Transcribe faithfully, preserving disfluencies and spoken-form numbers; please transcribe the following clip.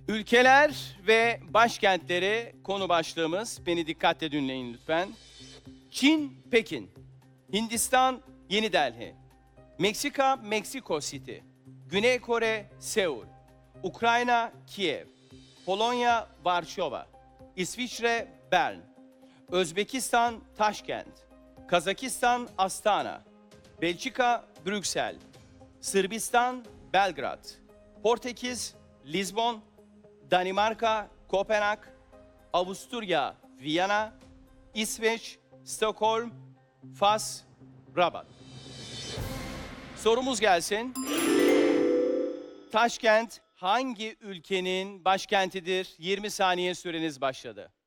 Ülkeler ve başkentleri konu başlığımız. Beni dikkatle dinleyin lütfen. Çin, Pekin. Hindistan, Yeni Delhi. Meksika, Meksiko City. Güney Kore, Seul. Ukrayna, Kiev. Polonya, Varşova. İsviçre, Bern. Özbekistan, Taşkent. Kazakistan, Astana. Belçika, Brüksel. Sırbistan, Belgrad. Portekiz, Lizbon. Danimarka, Kopenhag. Avusturya, Viyana. İsveç, Stockholm. Fas, Rabat. Sorumuz gelsin. Taşkent hangi ülkenin başkentidir? yirmi saniye süreniz başladı.